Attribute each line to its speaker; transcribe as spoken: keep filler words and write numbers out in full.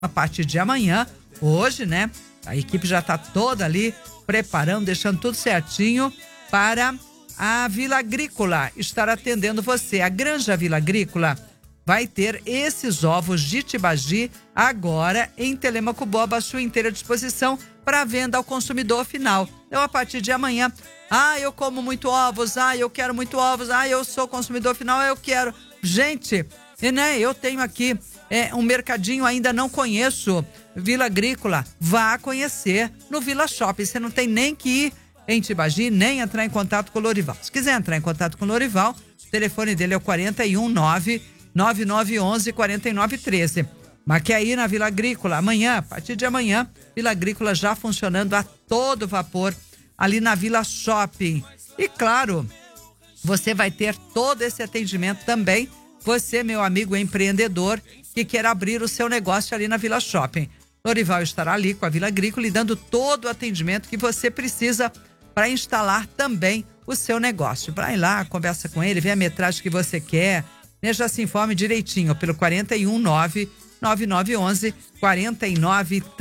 Speaker 1: a partir de amanhã, hoje, né? A equipe já está toda ali preparando, deixando tudo certinho para a Vila Agrícola estar atendendo você. A Granja Vila Agrícola vai ter esses ovos de Tibagi agora em Telêmaco Borba à sua inteira disposição para venda ao consumidor final. Então, a partir de amanhã, ah, eu como muito ovos, ah, eu quero muito ovos, ah, eu sou consumidor final, eu quero. Gente, né, eu tenho aqui é, um mercadinho, ainda não conheço, Vila Agrícola, vá conhecer no Vila Shopping. Você não tem nem que ir em Tibagi, nem entrar em contato com o Lorival. Se quiser entrar em contato com o Lorival, o telefone dele é o quarenta e um, nove nove nove onze, quarenta e nove treze. Mas quer ir na Vila Agrícola amanhã, a partir de amanhã, Vila Agrícola já funcionando a todo vapor ali na Vila Shopping. E claro, você vai ter todo esse atendimento também, você, meu amigo empreendedor, que quer abrir o seu negócio ali na Vila Shopping. Lorival estará ali com a Vila Agrícola e dando todo o atendimento que você precisa para instalar também o seu negócio. Vai lá, conversa com ele, vê a metragem que você quer, né? Já se informe direitinho pelo quarenta e um, nove nove nove onze, quarenta e nove treze.